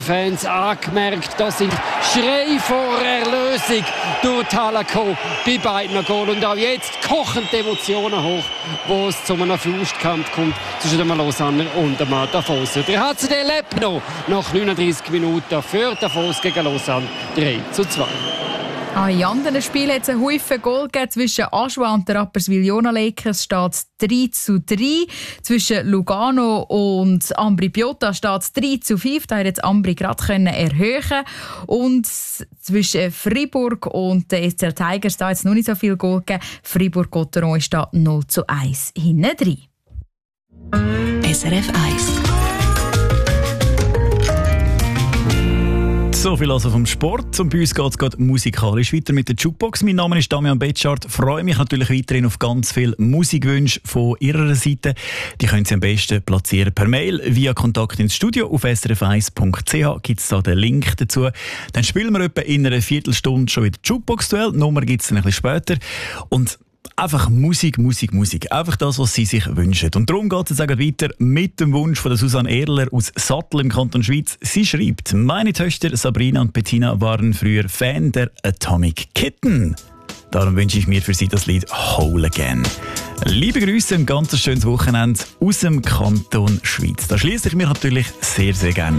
Fans angemerkt, das sind Schrei vor Erlösung durch die Halle gekommen bei beiden Goals. Und auch jetzt kochen die Emotionen hoch, wo es zu einem Faustkampf kommt zwischen dem Lausanne und dem Davos. Der HCD lebt noch nach 39 Minuten für Davos gegen Lausanne 3:2. In anderen Spielen hat es einen Haufen Goal gegeben. Zwischen Aschua und der Rapperswil-Jona Lakers steht es 3:3. Zwischen Lugano und Ambri Piotta steht es 3:5. Da hat jetzt Ambri gerade erhöhen. Und zwischen Fribourg und der SCL Tigers da jetzt noch nicht so viel Goal gegeben. Fribourg-Gotteron steht 0:1 hinten drin. SRF 1. So viel also vom Sport. Und bei uns geht es gerade musikalisch weiter mit der Jukebox. Mein Name ist Damian Betschart. Freue mich natürlich weiterhin auf ganz viele Musikwünsche von Ihrer Seite. Die können Sie am besten platzieren per Mail via Kontakt ins Studio auf srf1.ch. Gibt es da den Link dazu. Dann spielen wir etwa in einer Viertelstunde schon wieder Jukebox-Duell. Die Nummer gibt es dann ein bisschen später. Und einfach Musik. Einfach das, was Sie sich wünschen. Und darum geht es jetzt weiter mit dem Wunsch von der Susanne Erler aus Sattel im Kanton Schwyz. Sie schreibt: Meine Töchter Sabrina und Bettina waren früher Fan der Atomic Kitten. Darum wünsche ich mir für Sie das Lied Whole Again. Liebe Grüße, ein ganz schönes Wochenende aus dem Kanton Schwyz. Da schließe ich mir natürlich sehr, sehr gerne